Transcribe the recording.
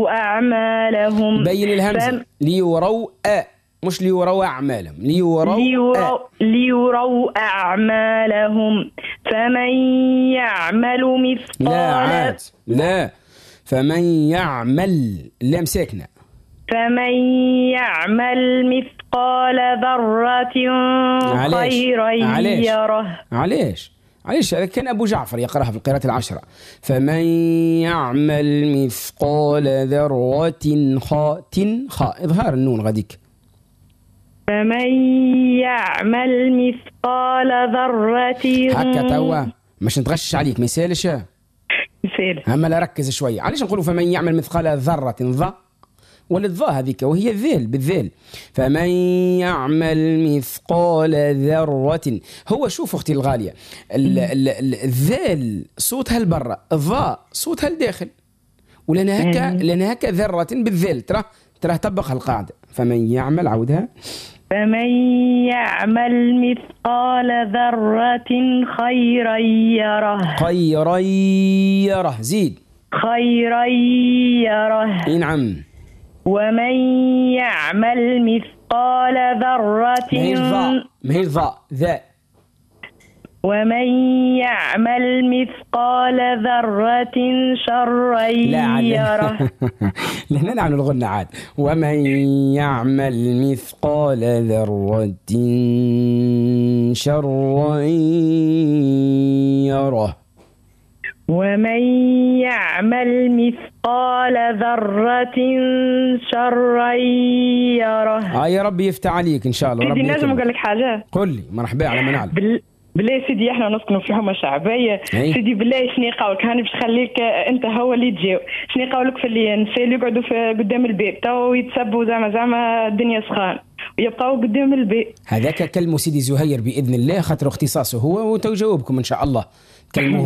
أعمالهم. بين الهمزة. ليروا مش ليروا أعمالهم. ليروا أعمالهم. فمن يعمل مثقال. لا فمن يعمل، اللام ساكنة. فمن يعمل مثقال ذرة خيرا يره. علاش هذا كان أبو جعفر يقرأها في القراءة العشرة. فمن يعمل مثقال ذرة خاء إظهار النون غاديك. فمن يعمل مثقال ذرة. هكا توا مش نتغشش عليك، ما يسالش. أما لا ركز شوي. علاش نقولوا فمن يعمل مثقال ذرة ضاء ولا الضاء هذيك وهي الذال بالذال. فمن يعمل مثقال ذرة. هو شوف أختي الغالية، الذال صوتها لبرا، الضاء صوتها لداخل، ولنا هكا ذرة بالذال. ترى طبقها القاعدة. فمن يعمل، عودها. فمن يعمل مثقال ذرة خيرا يره. زيد. خيرا يره. نعم. ومن يعمل مثقال ذرة. ما هي الضاء ذا. ومن يعمل مثقال ذرة شرا يره. لا نعمل الغنى عاد. ومن يعمل مثقال ذرة شرا يره. ومن يعمل مثقال ذرة شرا يره. يا ربي يفتح عليك إن شاء الله. سيدي نجم أقول لك حاجة؟ قل لي. مرحبا على من أعلم. بالله سيدي احنا نسكنوا في حومه شعبيه. سيدي بالله شنو يقولك؟ هاني باش خليك انت هو اللي تجاوب. شنو يقولك في اللي النساء اللي يقعدوا قدام البيت تو يتسبوا زعما الدنيا سخان ويبقاو قدام البيت؟ هذاك كلمه سيدي زهير باذن الله، خاطر اختصاصه هو، وتجاوبكم ان شاء الله. كلمه